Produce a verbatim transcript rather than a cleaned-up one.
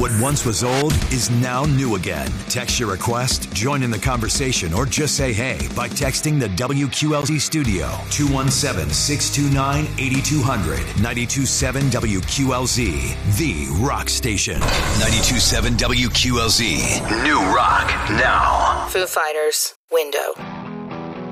What once was old is now new again. Text your request, join in the conversation, or just say hey by texting the W Q L Z studio two one seven, six two nine, eight two zero zero. ninety-two point seven W Q L Z, the rock station. ninety-two point seven W Q L Z, new rock now. Foo Fighters, Window.